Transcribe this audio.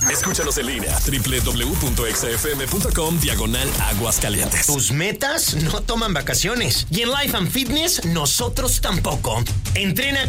Escúchanos en línea, www.xfm.com/Aguascalientes. Tus metas no toman vacaciones. Y en Life and Fitness, nosotros tampoco. Entrena